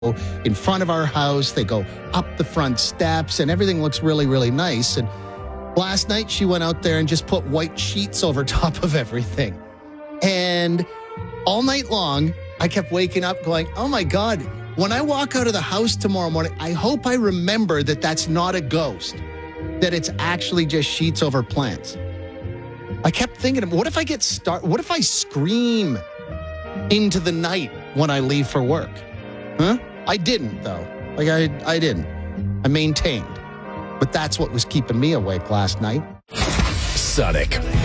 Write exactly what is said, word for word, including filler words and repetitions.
in front of our house. They go up the front steps, and everything looks really, really nice. And last night, she went out there and just put white sheets over top of everything. And all night long, I kept waking up going, oh my God, when I walk out of the house tomorrow morning, I hope I remember that that's not a ghost, that it's actually just sheets over plants. I kept thinking, what if I get start? What if I scream into the night when I leave for work? Huh? I didn't, though. Like, I, I didn't. I maintained. But that's what was keeping me awake last night. Sonic.